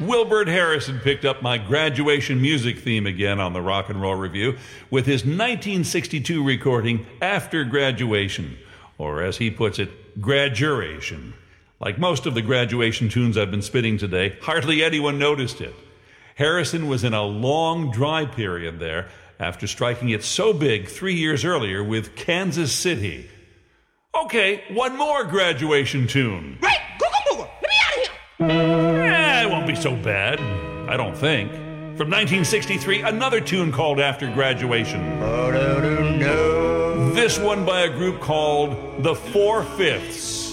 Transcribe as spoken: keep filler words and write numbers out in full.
Wilbert Harrison picked up my graduation music theme again on the Rock and Roll Review with his nineteen sixty-two recording, After Graduation, or as he puts it, Graduration. Like most of the graduation tunes I've been spitting today, hardly anyone noticed it. Harrison was in a long dry period there after striking it so big three years earlier with Kansas City. Okay, one more graduation tune. Right, Google Moogle, let me out of here. Eh, it won't be so bad, I don't think. From nineteen sixty-three, another tune called After Graduation. This one by a group called The Four Fifths.